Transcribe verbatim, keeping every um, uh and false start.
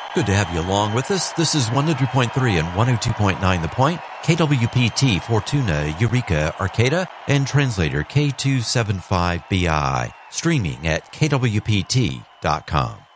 Good to have you along with us. This is one oh three point three and one oh two point nine The Point, K W P T, Fortuna, Eureka, Arcata, and translator K two seven five B I, streaming at K W P T dot com.